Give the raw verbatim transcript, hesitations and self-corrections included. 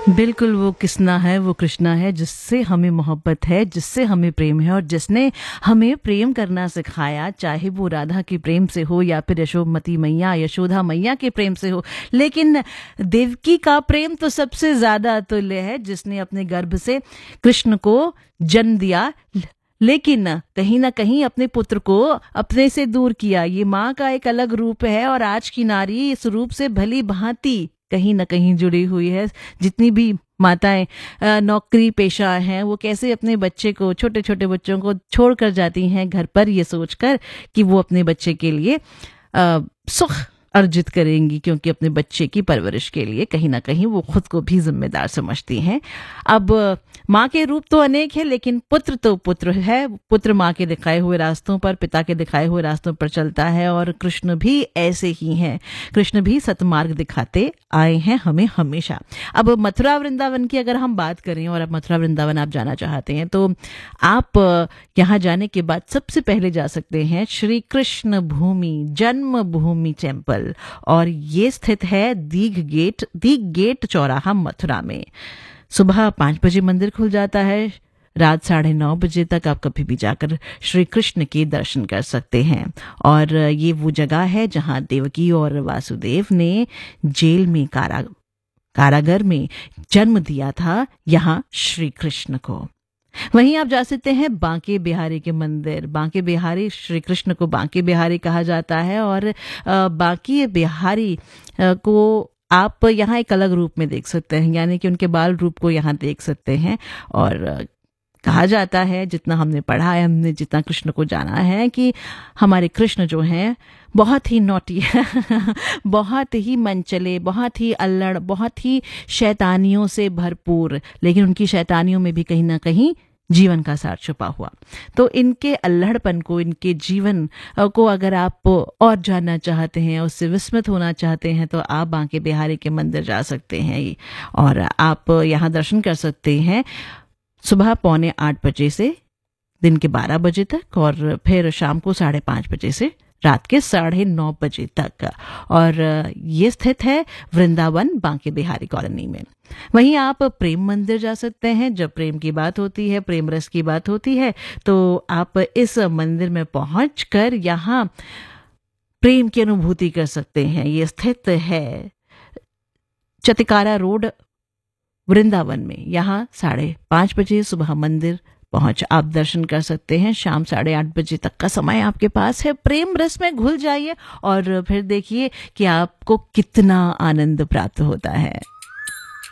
बिल्कुल, वो किसना है, वो कृष्णा है, जिससे हमें मोहब्बत है, जिससे हमें प्रेम है और जिसने हमें प्रेम करना सिखाया, चाहे वो राधा के प्रेम से हो या फिर यशोमती मैया, यशोदा मैया के प्रेम से हो। लेकिन देवकी का प्रेम तो सबसे ज़्यादा अतुल्य है, जिसने अपने गर्भ से कृष्ण को जन्म दिया, लेकिन कहीं ना कहीं अपने पुत्र को अपने से दूर किया। ये माँ का एक अलग रूप है और आज की नारी इस रूप से भली भांति कहीं ना कहीं जुड़ी हुई है। जितनी भी माताएं अ, नौकरी पेशा हैं, वो कैसे अपने बच्चे को, छोटे छोटे बच्चों को छोड़ कर जाती हैं घर पर, ये सोचकर कि वो अपने बच्चे के लिए अ, सुख अर्जित करेंगी, क्योंकि अपने बच्चे की परवरिश के लिए कहीं ना कहीं वो खुद को भी जिम्मेदार समझती हैं। अब माँ के रूप तो अनेक है, लेकिन पुत्र तो पुत्र है। पुत्र माँ के दिखाए हुए रास्तों पर, पिता के दिखाए हुए रास्तों पर चलता है, और कृष्ण भी ऐसे ही हैं। कृष्ण भी सतमार्ग दिखाते आए हैं हमें हमेशा। अब मथुरा वृंदावन की अगर हम बात करें, और अब मथुरा वृंदावन आप जाना चाहते हैं, तो आप यहाँ जाने के बाद सबसे पहले जा सकते हैं श्री कृष्ण भूमि जन्म भूमि टेम्पल, और ये स्थित है दीघ गेट दीघ गेट चौराहा मथुरा में। सुबह पाँच बजे मंदिर खुल जाता है, रात साढ़े नौ बजे तक आप कभी भी जाकर श्री कृष्ण के दर्शन कर सकते हैं। और ये वो जगह है जहां देवकी और वासुदेव ने जेल में, कारा कारागर में जन्म दिया था यहाँ श्री कृष्ण को। वहीं आप जा सकते हैं बांके बिहारी के मंदिर। बांके बिहारी, श्री कृष्ण को बांके बिहारी कहा जाता है, और बांके बिहारी को आप यहाँ एक अलग रूप में देख सकते हैं, यानी कि उनके बाल रूप को यहाँ देख सकते हैं। और कहा जाता है, जितना हमने पढ़ा है, हमने जितना कृष्ण को जाना है, कि हमारे कृष्ण जो हैं बहुत ही नॉटी है बहुत ही मनचले, बहुत ही अल्लड़, बहुत ही शैतानियों से भरपूर, लेकिन उनकी शैतानियों में भी कहीं ना कहीं जीवन का सार छुपा हुआ। तो इनके अल्हड़पन को, इनके जीवन को अगर आप और जानना चाहते हैं, उससे विस्मित होना चाहते हैं, तो आप बांके बिहारी के मंदिर जा सकते हैं, और आप यहाँ दर्शन कर सकते हैं सुबह पौने आठ बजे से दिन के बारह बजे तक, और फिर शाम को साढ़े पाँच बजे से रात के साढ़े नौ बजे तक। और ये स्थित है वृंदावन बांके बिहारी कॉलोनी में। वहीं आप प्रेम मंदिर जा सकते हैं। जब प्रेम की बात होती है, प्रेम रस की बात होती है, तो आप इस मंदिर में पहुंचकर यहाँ प्रेम की अनुभूति कर सकते हैं। ये स्थित है चतिकारा रोड वृंदावन में। यहाँ साढ़े पाँच बजे सुबह मंदिर पहुंच आप दर्शन कर सकते हैं। शाम साढ़े आठ बजे तक का समय आपके पास है। प्रेम रस में घुल जाइए और फिर देखिए कि आपको कितना आनंद प्राप्त होता है।